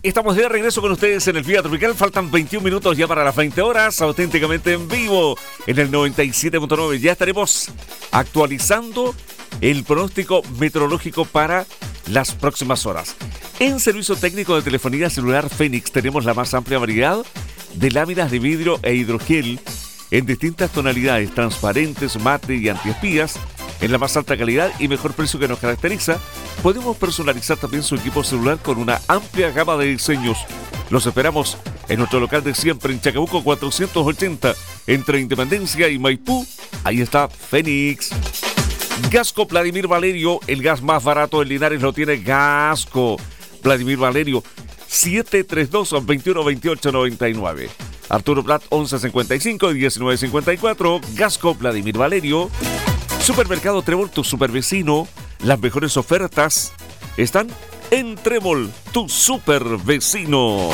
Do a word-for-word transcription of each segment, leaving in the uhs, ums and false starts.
Estamos de regreso con ustedes en el Vía Tropical. Faltan veintiún minutos ya para las veinte horas, auténticamente en vivo en el noventa y siete punto nueve. Ya estaremos actualizando el pronóstico meteorológico para las próximas horas. En servicio técnico de telefonía celular Fénix tenemos la más amplia variedad de láminas de vidrio e hidrogel en distintas tonalidades, transparentes, mate y antiespías, en la más alta calidad y mejor precio que nos caracteriza. Podemos personalizar también su equipo celular con una amplia gama de diseños. Los esperamos en nuestro local de siempre en Chacabuco cuatrocientos ochenta, entre Independencia y Maipú. Ahí está Fénix. Gasco Vladimir Valerio, el gas más barato en Linares lo tiene Gasco Vladimir Valerio, siete tres dos, dos uno dos ocho nueve nueve. Arturo Prat once cincuenta y cinco y diecinueve cincuenta y cuatro. Gasco Vladimir Valerio. Supermercado Trébol, tu supervecino. Las mejores ofertas están en Trébol, tu supervecino.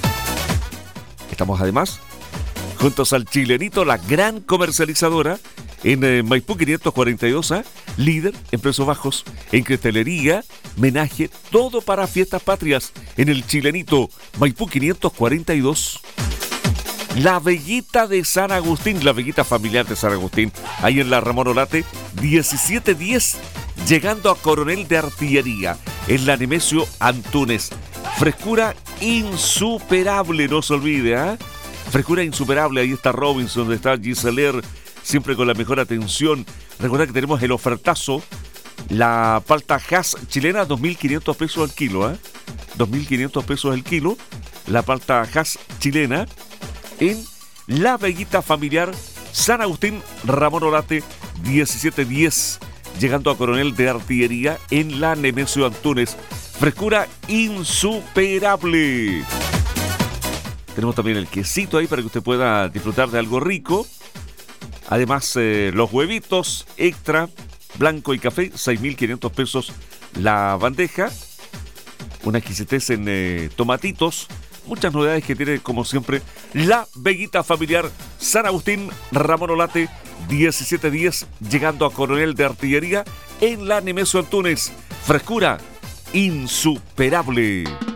Estamos además juntos al Chilenito, la gran comercializadora en eh, Maipú quinientos cuarenta y dos A, líder en precios bajos, en cristalería, menaje, todo para fiestas patrias en el Chilenito, Maipú quinientos cuarenta y dos. La Veguita de San Agustín, la Veguita familiar de San Agustín, ahí en la Ramón Olate, diecisiete diez, llegando a Coronel de Artillería, en la Nemesio Antunes. Frescura insuperable, no se olvide, ¿ah? ¿eh? Frescura insuperable, ahí está Robinson, donde está Giseler, siempre con la mejor atención. Recuerda que tenemos el ofertazo, la palta Hass chilena, dos mil quinientos pesos al kilo, ¿eh? dos mil quinientos pesos al kilo, la palta Hass chilena, en la Veguita familiar San Agustín, Ramón Olate, diecisiete diez, llegando a Coronel de Artillería en la Nemesio Antunes. Frescura insuperable. Tenemos también el quesito ahí para que usted pueda disfrutar de algo rico. Además, eh, los huevitos extra, blanco y café, seis mil quinientos pesos la bandeja. Una exquisitez en eh, tomatitos. Muchas novedades que tiene, como siempre, la Veguita familiar San Agustín, Ramón Olate, diecisiete diez, llegando a Coronel de Artillería en la Nemesio Antunes. Frescura insuperable.